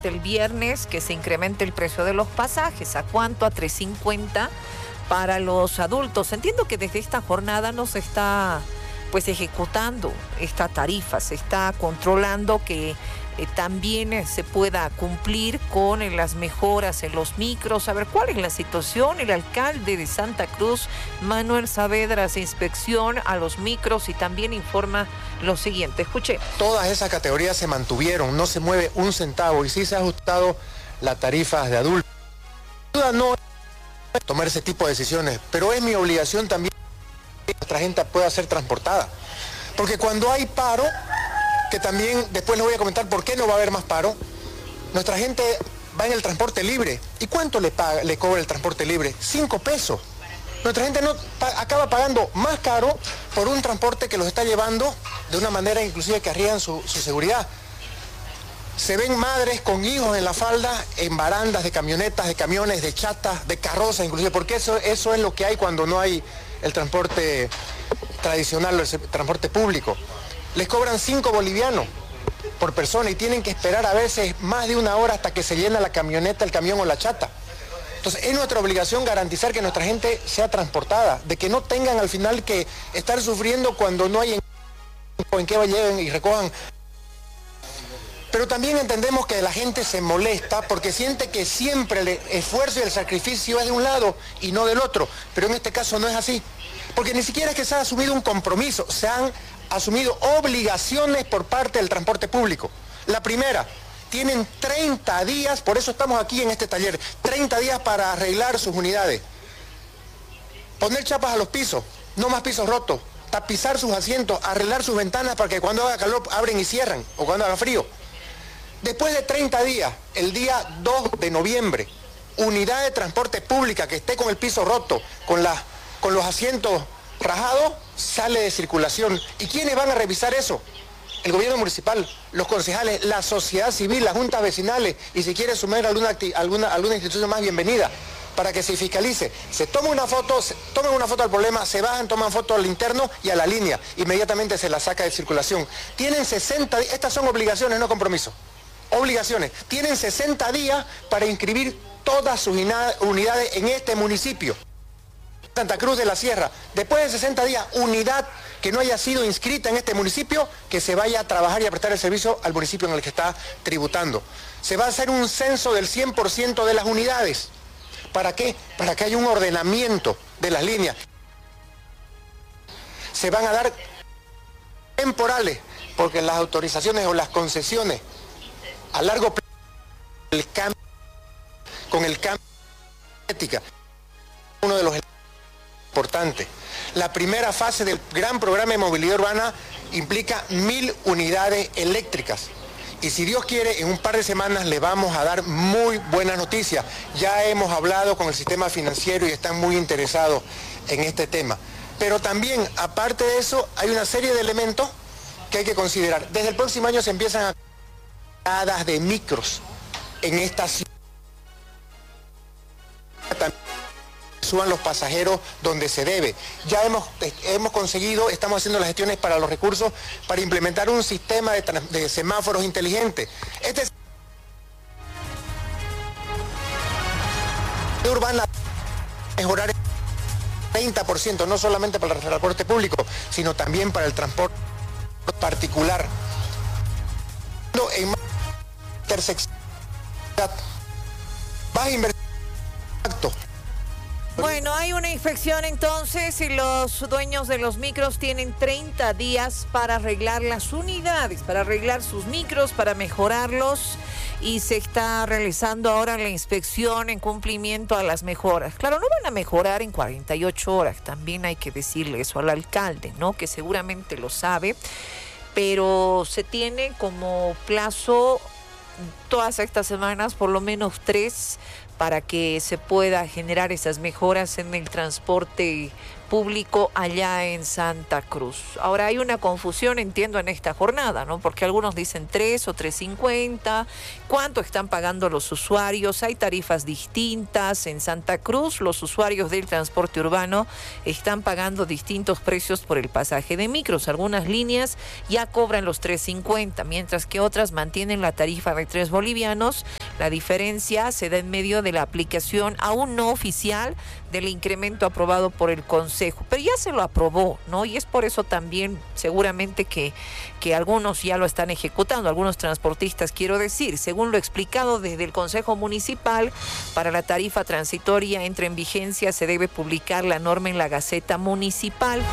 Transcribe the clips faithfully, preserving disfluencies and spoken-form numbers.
el viernes que se incremente el precio de los pasajes. ¿A cuánto? A tres cincuenta para los adultos. Entiendo que desde esta jornada no se está pues ejecutando esta tarifa, se está controlando que eh, también eh, se pueda cumplir con eh, las mejoras en los micros. A ver, ¿cuál es la situación? El alcalde de Santa Cruz, Manuel Saavedra, hace inspección a los micros y también informa lo siguiente. Escuche. Todas esas categorías se mantuvieron, no se mueve un centavo y sí se ha ajustado la tarifa de adultos. No tomar ese tipo de decisiones, pero es mi obligación también que nuestra gente pueda ser transportada. Porque cuando hay paro, que también después les voy a comentar por qué no va a haber más paro, nuestra gente va en el transporte libre. ¿Y cuánto le, paga, le cobra el transporte libre? Cinco pesos. Nuestra gente no pa, acaba pagando más caro por un transporte que los está llevando de una manera inclusive que arriesgan su, su seguridad. Se ven madres con hijos en la falda, en barandas de camionetas, de camiones, de chatas, de carrozas inclusive, porque eso, eso es lo que hay cuando no hay el transporte tradicional, el transporte público. Les cobran cinco bolivianos por persona y tienen que esperar a veces más de una hora hasta que se llena la camioneta, el camión o la chata. Entonces es nuestra obligación garantizar que nuestra gente sea transportada, de que no tengan al final que estar sufriendo cuando no hay en, en qué lleguen y recojan. Pero también entendemos que la gente se molesta porque siente que siempre el esfuerzo y el sacrificio es de un lado y no del otro. Pero en este caso no es así. Porque ni siquiera es que se ha asumido un compromiso, se han asumido obligaciones por parte del transporte público. La primera, tienen treinta días, por eso estamos aquí en este taller, treinta días para arreglar sus unidades. Poner chapas a los pisos, no más pisos rotos, tapizar sus asientos, arreglar sus ventanas para que cuando haga calor abren y cierran, o cuando haga frío. Después de treinta días, el día dos de noviembre, unidad de transporte pública que esté con el piso roto, con, la, con los asientos rajados, sale de circulación. ¿Y quiénes van a revisar eso? El gobierno municipal, los concejales, la sociedad civil, las juntas vecinales, y si quiere sumar alguna, alguna, alguna institución más, bienvenida, para que se fiscalice. Se toma una foto, se, tomen una foto al problema, se bajan, toman foto al interno y a la línea. Inmediatamente se la saca de circulación. Tienen sesenta días, estas son obligaciones, no compromisos. Obligaciones. Tienen sesenta días para inscribir todas sus unidades en este municipio. Santa Cruz de la Sierra. Después de sesenta días, unidad que no haya sido inscrita en este municipio, que se vaya a trabajar y a prestar el servicio al municipio en el que está tributando. Se va a hacer un censo del cien por ciento de las unidades. ¿Para qué? Para que haya un ordenamiento de las líneas. Se van a dar temporales, porque las autorizaciones o las concesiones a largo plazo, el cambio, con el cambio de ética, uno de los importantes. La primera fase del gran programa de movilidad urbana implica mil unidades eléctricas. Y si Dios quiere, en un par de semanas le vamos a dar muy buenas noticias. Ya hemos hablado con el sistema financiero y están muy interesados en este tema. Pero también, aparte de eso, hay una serie de elementos que hay que considerar. Desde el próximo año se empiezan a de micros en esta ciudad, suban los pasajeros donde se debe. Ya hemos, hemos conseguido, estamos haciendo las gestiones para los recursos para implementar un sistema de, de semáforos inteligentes. Este urbana mejorar el treinta por ciento, no solamente para el transporte público, sino también para el transporte particular. En intersección, baja inversión. Bueno, hay una inspección entonces y los dueños de los micros tienen treinta días para arreglar las unidades, para arreglar sus micros, para mejorarlos, y se está realizando ahora la inspección en cumplimiento a las mejoras. Claro, no van a mejorar en cuarenta y ocho horas, también hay que decirle eso al alcalde, ¿no? Que seguramente lo sabe, pero se tiene como plazo todas estas semanas, por lo menos tres, para que se pueda generar esas mejoras en el transporte público allá en Santa Cruz. Ahora hay una confusión, entiendo, en esta jornada, ¿no? Porque algunos dicen tres o tres cincuenta. ¿Cuánto están pagando los usuarios? Hay tarifas distintas. En Santa Cruz, los usuarios del transporte urbano están pagando distintos precios por el pasaje de micros. Algunas líneas ya cobran los tres cincuenta, mientras que otras mantienen la tarifa de tres bolivianos. La diferencia se da en medio de la aplicación aún no oficial del incremento aprobado por el Consejo, pero ya se lo aprobó, ¿no? Y es por eso también seguramente que, que algunos ya lo están ejecutando, algunos transportistas, quiero decir. Según lo explicado desde el Consejo Municipal, para la tarifa transitoria entre en vigencia se debe publicar la norma en la Gaceta Municipal.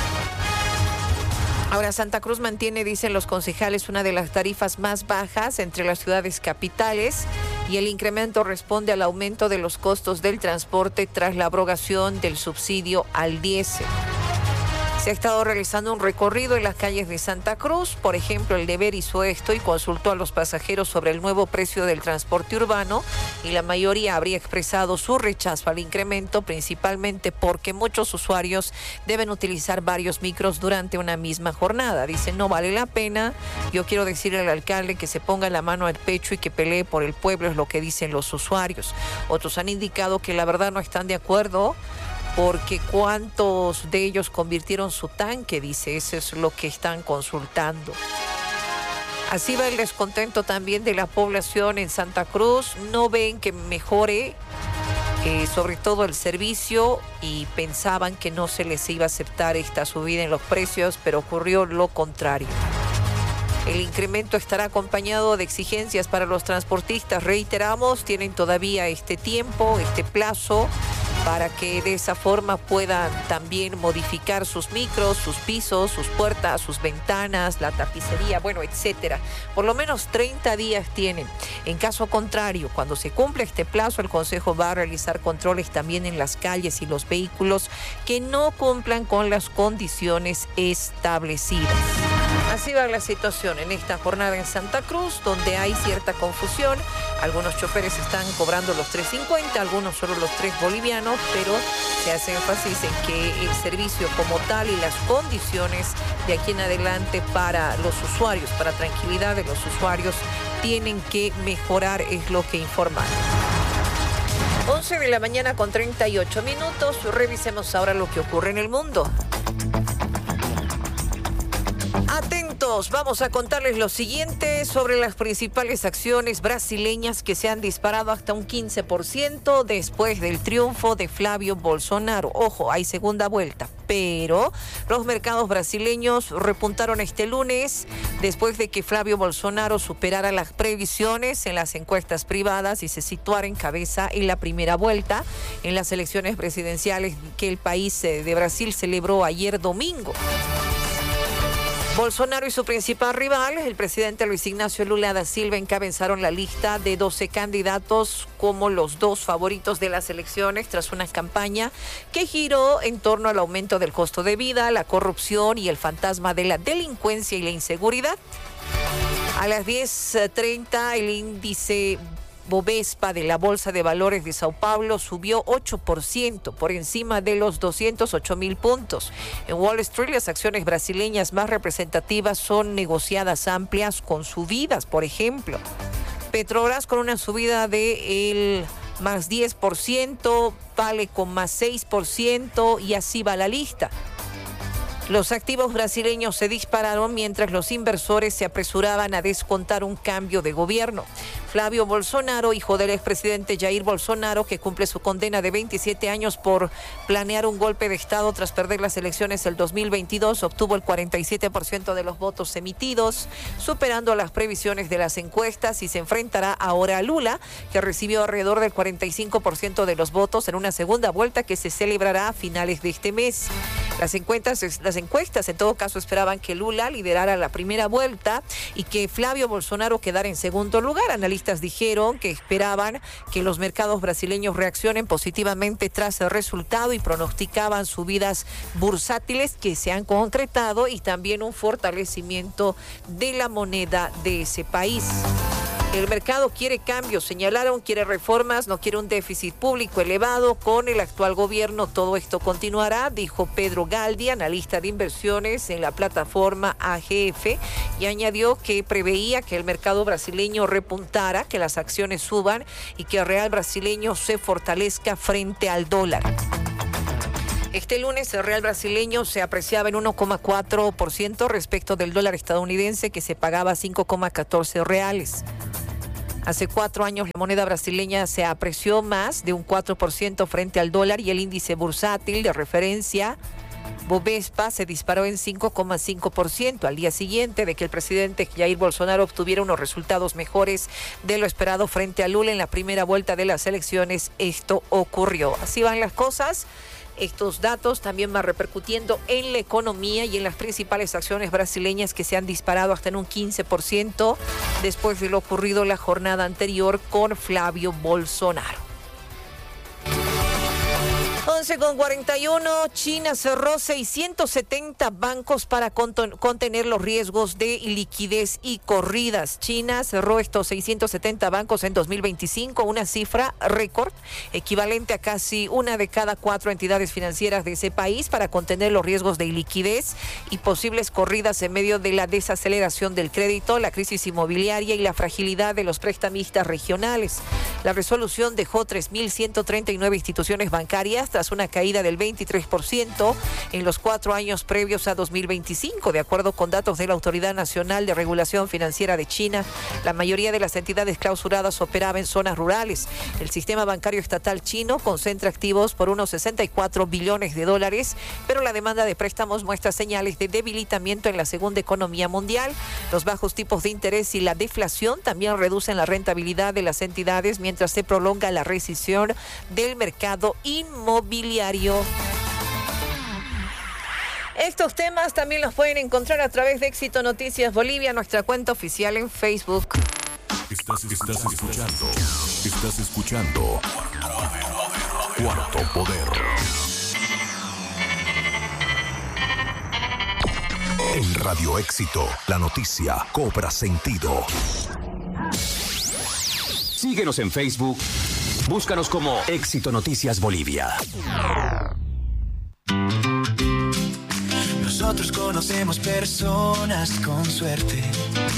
Ahora, Santa Cruz mantiene, dicen los concejales, una de las tarifas más bajas entre las ciudades capitales, y el incremento responde al aumento de los costos del transporte tras la abrogación del subsidio al diésel. Se ha estado realizando un recorrido en las calles de Santa Cruz. Por ejemplo, el Deber hizo esto y consultó a los pasajeros sobre el nuevo precio del transporte urbano, y la mayoría habría expresado su rechazo al incremento, principalmente porque muchos usuarios deben utilizar varios micros durante una misma jornada. Dicen, no vale la pena. Yo quiero decirle al alcalde que se ponga la mano al pecho y que pelee por el pueblo, es lo que dicen los usuarios. Otros han indicado que la verdad no están de acuerdo, porque cuántos de ellos convirtieron su tanque, dice, eso es lo que están consultando. Así va el descontento también de la población en Santa Cruz. No ven que mejore, eh, sobre todo el servicio, y pensaban que no se les iba a aceptar esta subida en los precios, pero ocurrió lo contrario. El incremento estará acompañado de exigencias para los transportistas. Reiteramos, tienen todavía este tiempo, este plazo, para que de esa forma puedan también modificar sus micros, sus pisos, sus puertas, sus ventanas, la tapicería, bueno, etcétera. Por lo menos treinta días tienen. En caso contrario, cuando se cumpla este plazo, el Consejo va a realizar controles también en las calles y los vehículos que no cumplan con las condiciones establecidas. Así va la situación en esta jornada en Santa Cruz, donde hay cierta confusión. Algunos choferes están cobrando los tres cincuenta, algunos solo los tres bolivianos, pero se hace énfasis en que el servicio como tal y las condiciones de aquí en adelante para los usuarios, para tranquilidad de los usuarios, tienen que mejorar, es lo que informan. once de la mañana con treinta y ocho minutos. Revisemos ahora lo que ocurre en el mundo. Atentos, vamos a contarles lo siguiente sobre las principales acciones brasileñas que se han disparado hasta un quince por ciento después del triunfo de Flavio Bolsonaro. Ojo, hay segunda vuelta, pero los mercados brasileños repuntaron este lunes después de que Flavio Bolsonaro superara las previsiones en las encuestas privadas y se situara en cabeza en la primera vuelta en las elecciones presidenciales que el país de Brasil celebró ayer domingo. Bolsonaro y su principal rival, el presidente Luis Ignacio Lula da Silva, encabezaron la lista de doce candidatos como los dos favoritos de las elecciones tras una campaña que giró en torno al aumento del costo de vida, la corrupción y el fantasma de la delincuencia y la inseguridad. A las diez treinta, el índice Bovespa de la Bolsa de Valores de Sao Paulo subió ocho por ciento, por encima de los doscientos ocho mil puntos. En Wall Street, las acciones brasileñas más representativas son negociadas amplias con subidas, por ejemplo. Petrobras con una subida de el más diez por ciento, Vale con más seis por ciento, y así va la lista. Los activos brasileños se dispararon mientras los inversores se apresuraban a descontar un cambio de gobierno. Flavio Bolsonaro, hijo del expresidente Jair Bolsonaro, que cumple su condena de veintisiete años por planear un golpe de Estado tras perder las elecciones del dos mil veintidós, obtuvo el cuarenta y siete por ciento de los votos emitidos, superando las previsiones de las encuestas, y se enfrentará ahora a Lula, que recibió alrededor del cuarenta y cinco por ciento de los votos en una segunda vuelta que se celebrará a finales de este mes. Las encuestas, las encuestas en todo caso esperaban que Lula liderara la primera vuelta y que Flavio Bolsonaro quedara en segundo lugar. Analistas dijeron que esperaban que los mercados brasileños reaccionen positivamente tras el resultado y pronosticaban subidas bursátiles que se han concretado y también un fortalecimiento de la moneda de ese país. El mercado quiere cambios, señalaron, quiere reformas, no quiere un déficit público elevado. Con el actual gobierno todo esto continuará, dijo Pedro Galdi, analista de inversiones en la plataforma A G F, y añadió que preveía que el mercado brasileño repuntara, que las acciones suban y que el real brasileño se fortalezca frente al dólar. Este lunes el real brasileño se apreciaba en uno coma cuatro por ciento respecto del dólar estadounidense, que se pagaba cinco coma catorce reales. Hace cuatro años la moneda brasileña se apreció más de un cuatro por ciento frente al dólar y el índice bursátil de referencia Bovespa se disparó en cinco coma cinco por ciento al día siguiente de que el presidente Jair Bolsonaro obtuviera unos resultados mejores de lo esperado frente a Lula en la primera vuelta de las elecciones. Esto ocurrió. Así van las cosas. Estos datos también van repercutiendo en la economía y en las principales acciones brasileñas, que se han disparado hasta en un quince por ciento después de lo ocurrido la jornada anterior con Flavio Bolsonaro. once con cuarenta y uno, China cerró seiscientos setenta bancos para contener los riesgos de liquidez y corridas. China cerró estos seiscientos setenta bancos en dos mil veinticinco, una cifra récord, equivalente a casi una de cada cuatro entidades financieras de ese país, para contener los riesgos de liquidez y posibles corridas en medio de la desaceleración del crédito, la crisis inmobiliaria y la fragilidad de los prestamistas regionales. La resolución dejó tres mil ciento treinta y nueve instituciones bancarias tras una caída del veintitrés por ciento en los cuatro años previos a dos mil veinticinco, de acuerdo con datos de la Autoridad Nacional de Regulación Financiera de China. La mayoría de las entidades clausuradas operaba en zonas rurales. El sistema bancario estatal chino concentra activos por unos sesenta y cuatro billones de dólares, pero la demanda de préstamos muestra señales de debilitamiento en la segunda economía mundial. Los bajos tipos de interés y la deflación también reducen la rentabilidad de las entidades mientras se prolonga la recesión del mercado inmobiliario. Estos temas también los pueden encontrar a través de Éxito Noticias Bolivia, nuestra cuenta oficial en Facebook. Estás, estás escuchando, estás escuchando Cuarto Poder. En Radio Éxito, la noticia cobra sentido. Síguenos en Facebook. Búscanos como Éxito Noticias Bolivia. Nosotros conocemos personas con suerte